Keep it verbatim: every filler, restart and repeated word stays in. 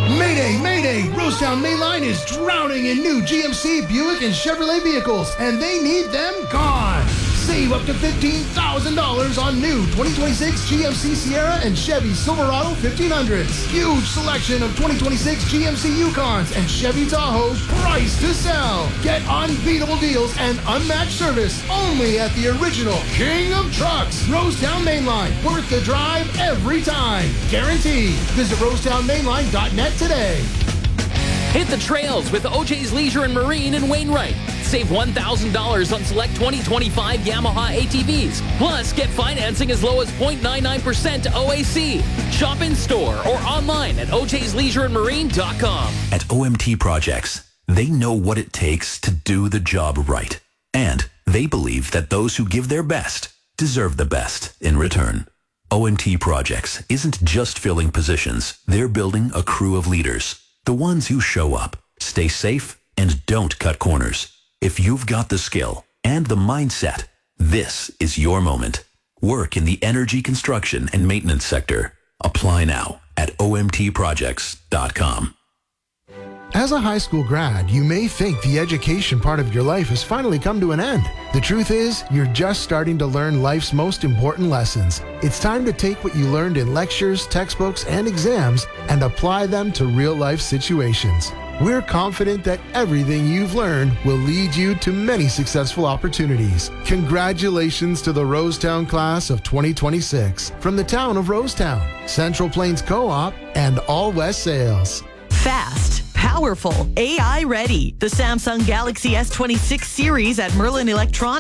Mayday, mayday! Rosetown Mainline is drowning in new G M C, Buick, and Chevrolet vehicles, and they need them gone. Save up to fifteen thousand dollars on new twenty twenty-six G M C Sierra and Chevy Silverado fifteen hundreds. Huge selection of twenty twenty-six G M C Yukons and Chevy Tahoes priced to sell. Get unbeatable deals and unmatched service only at the original King of Trucks. Rosetown Mainline, worth the drive every time. Guaranteed. Visit rosetown mainline dot net today. Hit the trails with O J's Leisure and Marine in Wainwright. Save one thousand dollars on select twenty twenty-five Yamaha A T Vs. Plus, get financing as low as zero point nine nine percent to O A C. Shop in store or online at o j's leisure and marine dot com. At O M T Projects, they know what it takes to do the job right. And they believe that those who give their best deserve the best in return. O M T Projects isn't just filling positions. They're building a crew of leaders. The ones who show up, stay safe, and don't cut corners. If you've got the skill and the mindset, this is your moment. Work in the energy construction and maintenance sector. Apply now at o m t projects dot com. As a high school grad, you may think the education part of your life has finally come to an end. The truth is, you're just starting to learn life's most important lessons. It's time to take what you learned in lectures, textbooks, and exams and apply them to real-life situations. We're confident that everything you've learned will lead you to many successful opportunities. Congratulations to the Rosetown class of twenty twenty-six from the town of Rosetown, Central Plains Co-op, and All West Sales. Fast, powerful, A I ready. The Samsung Galaxy S twenty-six series at Merlin Electronics